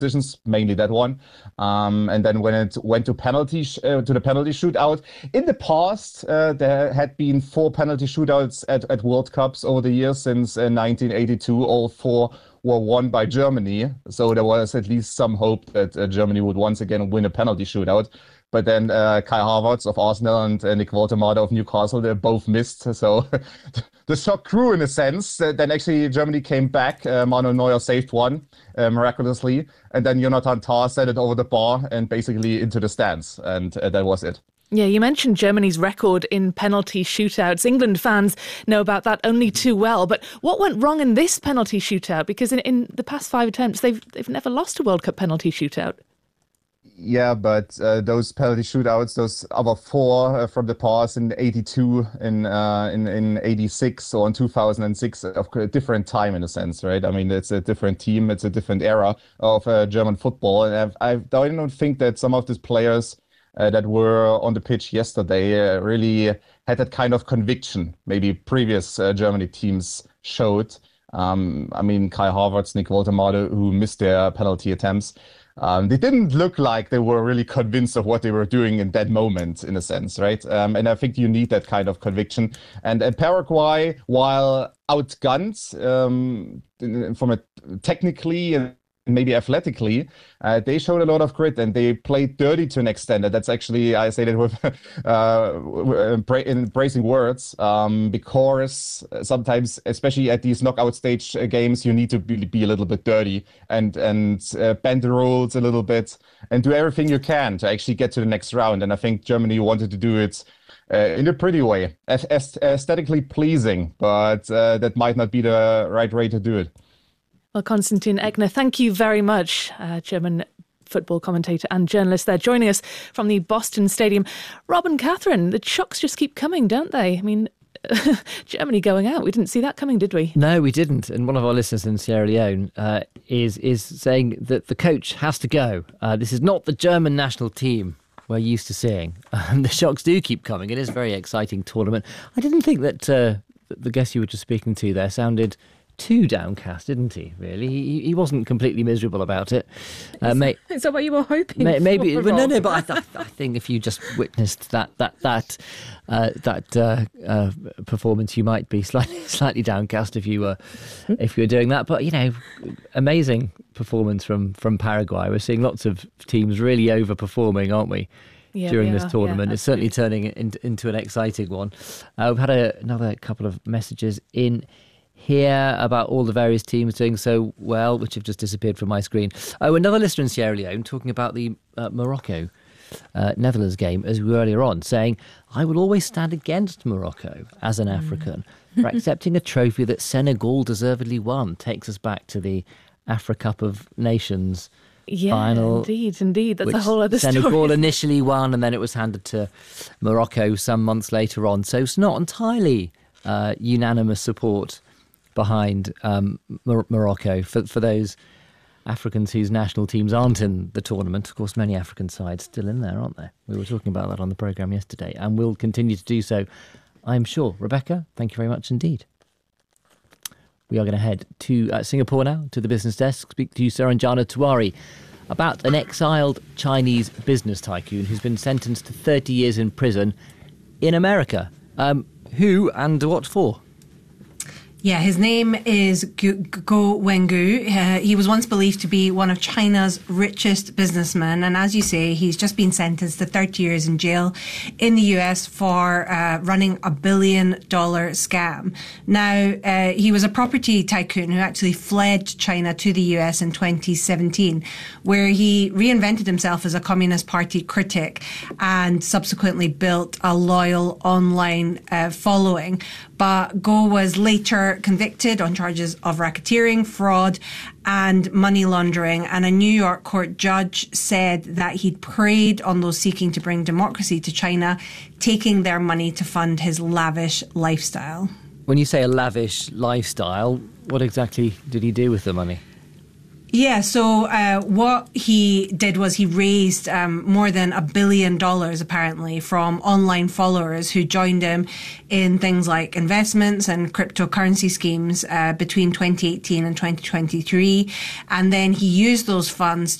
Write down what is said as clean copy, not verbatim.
decisions, mainly that one. And then when it went to to the penalty shootout, in the past there had been 4 penalty shootouts at World Cups over the years since 1982. All 4 were won by Germany, so there was at least some hope that Germany would once again win a penalty shootout. But then Kai Havertz of Arsenal and Nick Woltemade of Newcastle, they both missed. So the shock grew in a sense. Then actually Germany came back. Manuel Neuer saved one miraculously. And then Jonathan Tah set it over the bar and basically into the stands. And that was it. Yeah, you mentioned Germany's record in penalty shootouts. England fans know about that only too well. But what went wrong in this penalty shootout? Because in the past 5 attempts, they've never lost a World Cup penalty shootout. Yeah, but those penalty shootouts, those other 4 from the past in '82, in '86, or in 2006, of a different time in a sense, right? I mean, it's a different team, it's a different era of German football, and I don't think that some of these players that were on the pitch yesterday really had that kind of conviction maybe previous Germany teams showed. I mean, Kai Havertz, Nick Woltemade, who missed their penalty attempts. They didn't look like they were really convinced of what they were doing in that moment, in a sense, right? And I think you need that kind of conviction. And Paraguay, while outgunned from a technically and maybe athletically, they showed a lot of grit and they played dirty to an extent. And that's actually, I say that with embracing words, because sometimes, especially at these knockout stage games, you need to be a little bit dirty and bend the rules a little bit and do everything you can to actually get to the next round. And I think Germany wanted to do it in a pretty way, aesthetically pleasing, but that might not be the right way to do it. Well, Konstantin Eckner, thank you very much, German football commentator and journalist there, joining us from the Boston Stadium. Rob and Catherine, the shocks just keep coming, don't they? I mean, Germany going out, we didn't see that coming, did we? No, we didn't. And one of our listeners in Sierra Leone is saying that the coach has to go. This is not the German national team we're used to seeing. The shocks do keep coming. It is a very exciting tournament. I didn't think that the guest you were just speaking to there sounded too downcast, didn't he? Really, he wasn't completely miserable about it. Is that what you were hoping? Maybe, for, but no. But I think if you just witnessed that performance, you might be slightly downcast if you were doing that. But amazing performance from Paraguay. We're seeing lots of teams really overperforming, aren't we? During this tournament. It's certainly turning into an exciting one. We've had another couple of messages in here about all the various teams doing so well, which have just disappeared from my screen. Oh, another listener in Sierra Leone talking about the Morocco Netherlands game as we were earlier on, saying, I will always stand against Morocco as an African for accepting a trophy that Senegal deservedly won. Takes us back to the Africa Cup of Nations final. Indeed. That's a whole other story. Senegal initially won and then it was handed to Morocco some months later on. So it's not entirely unanimous support behind Morocco for those Africans whose national teams aren't in the tournament. Of course, many African sides still in there, aren't there? We were talking about that on the programme yesterday and we'll continue to do so, I'm sure. Rebecca, thank you very much indeed. We are going to head to Singapore now, to the business desk, speak to Saranjana Tiwari about an exiled Chinese business tycoon who's been sentenced to 30 years in prison in America. Who and what for? Yeah, his name is Guo Wengu. He was once believed to be one of China's richest businessmen. And as you say, he's just been sentenced to 30 years in jail in the US for running $1 billion scam. Now, he was a property tycoon who actually fled China to the US in 2017, where he reinvented himself as a Communist Party critic and subsequently built a loyal online following. But Guo was later convicted on charges of racketeering, fraud, and money laundering. And a New York court judge said that he'd preyed on those seeking to bring democracy to China, taking their money to fund his lavish lifestyle. When you say a lavish lifestyle, what exactly did he do with the money? Yeah, so what he did was he raised more than $1 billion, apparently, from online followers who joined him in things like investments and cryptocurrency schemes between 2018 and 2023. And then he used those funds